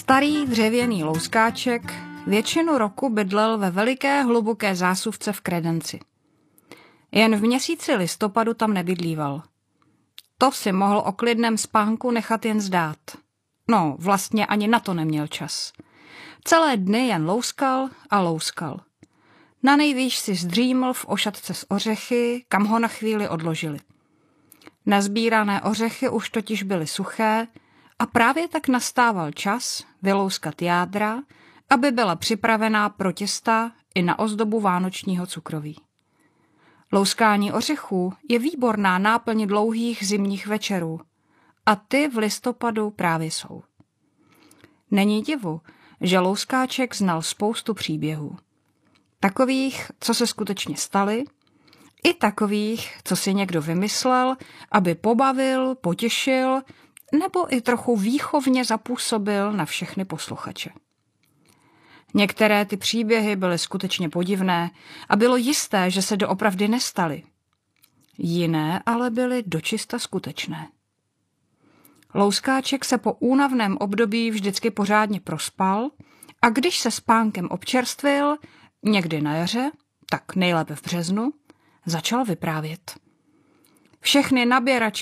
Starý dřevěný louskáček většinu roku bydlel ve veliké hluboké zásuvce v kredenci. Jen v měsíci listopadu tam nebydlíval. To si mohl o klidném spánku nechat jen zdát. No, vlastně ani na to neměl čas. Celé dny jen louskal a louskal. Nanejvýš si zdříml v ošatce s ořechy, kam ho na chvíli odložili. Nazbírané ořechy už totiž byly suché a právě tak nastával čas vylouskat jádra, aby byla připravená pro těsta i na ozdobu vánočního cukroví. Louskání ořechů je výborná náplň dlouhých zimních večerů a ty v listopadu právě jsou. Není divu, že louskáček znal spoustu příběhů. Takových, co se skutečně staly, i takových, co si někdo vymyslel, aby pobavil, potěšil nebo i trochu výchovně zapůsobil na všechny posluchače. Některé ty příběhy byly skutečně podivné a bylo jisté, že se doopravdy nestaly. Jiné ale byly dočista skutečné. Louskáček se po únavném období vždycky pořádně prospal a když se spánkem občerstvil, někdy na jaře, tak nejlépe v březnu, začal vyprávět. Všechny naběračky